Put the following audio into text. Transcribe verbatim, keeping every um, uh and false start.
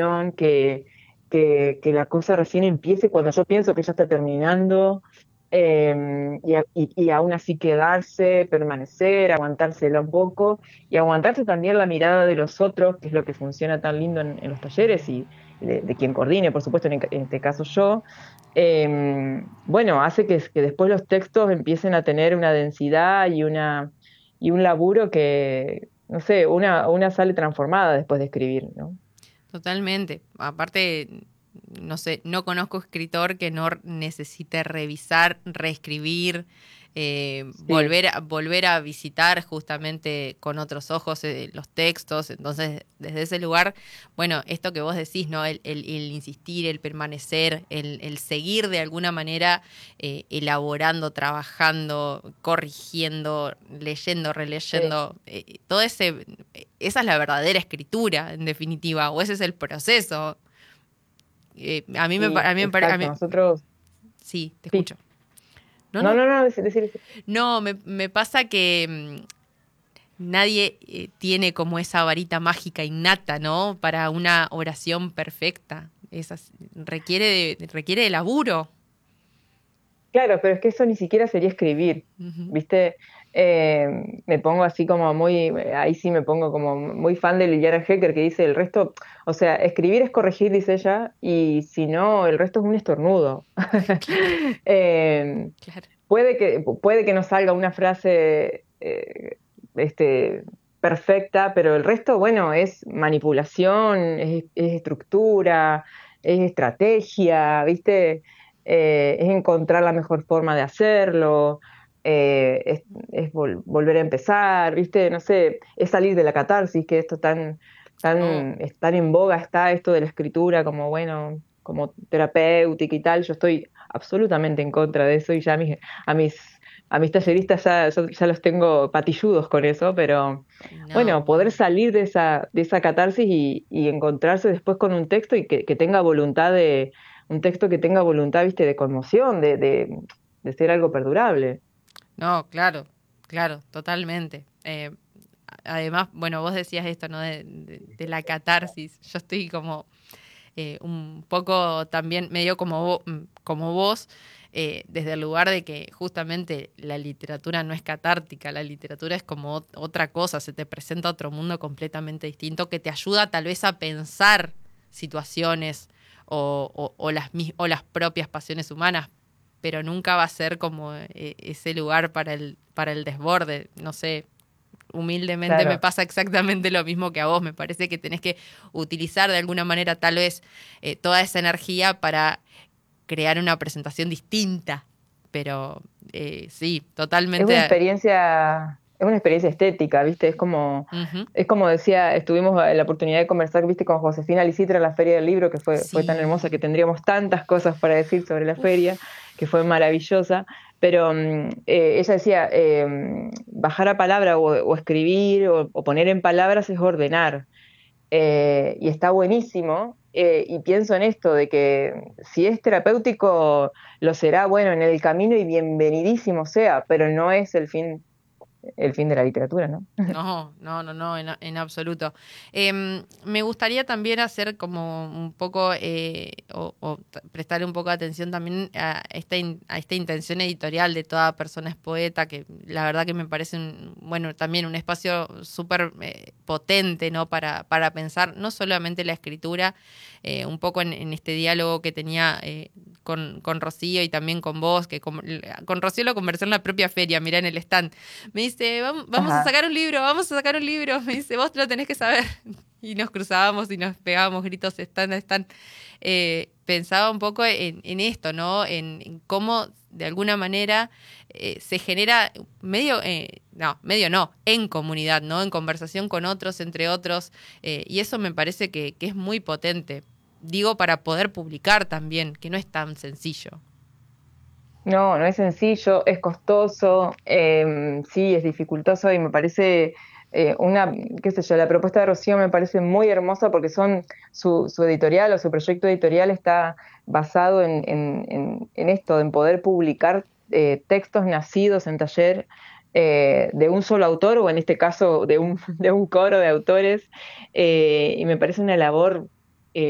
que, que, que la cosa recién empiece cuando yo pienso que ya está terminando, eh, y, a- y, y aún así quedarse, permanecer, aguantársela un poco y aguantarse también la mirada de los otros, que es lo que funciona tan lindo en, en los talleres y de, de quien coordine, por supuesto, en, e- en este caso yo. eh, bueno, hace que, que después los textos empiecen a tener una densidad y una y un laburo que, no sé, una, una sale transformada después de escribir, ¿no? Totalmente. Aparte, no sé, no conozco escritor que no necesite revisar, reescribir, eh, Sí, volver, a, volver a visitar justamente con otros ojos eh, los textos. Entonces, desde ese lugar, bueno, esto que vos decís, ¿no? El, el, el insistir, el permanecer, el, el seguir de alguna manera eh, elaborando, trabajando, corrigiendo, leyendo, sí. releyendo, eh, todo ese, esa es la verdadera escritura, en definitiva, o ese es el proceso. Eh, a mí me, Sí, a mí me exacto. parece, Nosotros, sí, te sí. escucho. No, No, no, no, no, decir, decir, decir. no, me, me pasa que mmm, nadie eh, tiene como esa varita mágica innata, ¿no? Para una oración perfecta. Esas, requiere, de, requiere de laburo. Claro, pero es que eso ni siquiera sería escribir, Ujú. ¿viste? Eh, me pongo así como muy, ahí sí me pongo como muy fan de Liliana Hecker que dice el resto, o sea, escribir es corregir, dice ella, y si no, el resto es un estornudo. Claro, Eh, claro. puede que, puede que no salga una frase eh, este, perfecta, pero el resto, bueno, es manipulación, es, es estructura, es estrategia, ¿viste? Eh, es encontrar la mejor forma de hacerlo, eh, es, es vol- volver a empezar, ¿viste? No sé, es salir de la catarsis, que esto tan, Oh, tan, es tan en boga está esto de la escritura como, bueno, como terapéutica y tal. Yo estoy absolutamente en contra de eso y ya a mis, a mis, a mis talleristas ya, ya, ya los tengo patilludos con eso, pero no, bueno, poder bueno. salir de esa, de esa catarsis y, y encontrarse después con un texto y que, que tenga voluntad de, un texto que tenga voluntad, viste, de conmoción, de, de, de ser algo perdurable. No, claro, claro, totalmente. Eh, además, bueno, vos decías esto, ¿no? De, de, de la catarsis. Yo estoy como eh, un poco también medio como, vo- mm, como vos, eh, desde el lugar de que justamente la literatura no es catártica, la literatura es como ot- otra cosa, se te presenta otro mundo completamente distinto que te ayuda tal vez a pensar situaciones o, o- o las, mis- o las propias pasiones humanas, pero nunca va a ser como eh, ese lugar para el, para el desborde, no sé, humildemente me Claro. pasa exactamente lo mismo que a vos. Me parece que tenés que utilizar de alguna manera tal vez eh, toda esa energía para crear una presentación distinta. Pero eh, sí, Es una totalmente. experiencia, es una experiencia estética, ¿viste? Es como, Uh-huh. es como decía, estuvimos la oportunidad de conversar, ¿viste? Con Josefina Licitra en la Feria del Libro, que fue, fue tan hermosa que Sí. tendríamos tantas cosas para decir sobre la feria, Uf. que fue maravillosa. Pero mm, eh, ella decía, eh, bajar a palabra o, o escribir o, o poner en palabras es ordenar. Eh, y está buenísimo. Eh, y pienso en esto, de que si es terapéutico, lo será, bueno, en el camino y bienvenidísimo sea, pero no es el fin, el fin de la literatura, ¿no? No, no, no, no, en, en absoluto. Eh, me gustaría también hacer como un poco, eh, o, o t- prestar un poco de atención también a esta, in- a esta intención editorial de Toda persona es poeta, que la verdad que me parece, un, bueno, también un espacio súper eh, potente, ¿no? Para, para pensar no solamente la escritura, eh, un poco en, en este diálogo que tenía eh, con, con Rocío y también con vos, que con, con Rocío lo conversé en la propia feria, mirá en el stand. Me dice, "Vam- vamos a Ajá, sacar un libro, vamos a sacar un libro". Me dice, vos lo tenés que saber. Y nos cruzábamos y nos pegábamos gritos, están, están. Eh, pensaba un poco en, en esto, ¿no? En, en cómo, de alguna manera, eh, se genera medio, eh, no, medio no, en comunidad, ¿no? En conversación con otros, entre otros. Eh, y eso me parece que, que es muy potente. Digo, para poder publicar también, que no es tan sencillo. no, no es sencillo, es costoso, eh, sí, es dificultoso y me parece eh, una, qué sé yo, la propuesta de Rocío me parece muy hermosa porque son su, su editorial o su proyecto editorial está basado en, en, en, en esto, en poder publicar eh, textos nacidos en taller eh, de un solo autor o en este caso de un, de un coro de autores, eh, y me parece una labor